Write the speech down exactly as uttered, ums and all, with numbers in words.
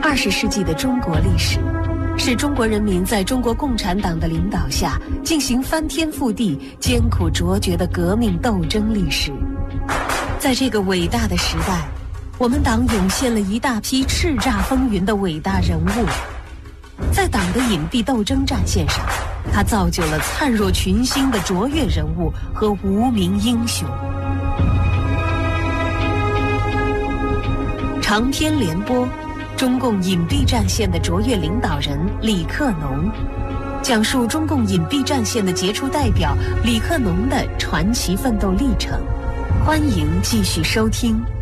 二十世纪的中国历史，是中国人民在中国共产党的领导下进行翻天覆地、艰苦卓绝的革命斗争历史。在这个伟大的时代，我们党涌现了一大批叱咤风云的伟大人物。在党的隐蔽斗争战线上，他造就了灿若群星的卓越人物和无名英雄。长篇联播，中共隐蔽战线的卓越领导人李克农，讲述中共隐蔽战线的杰出代表李克农的传奇奋斗历程。欢迎继续收听。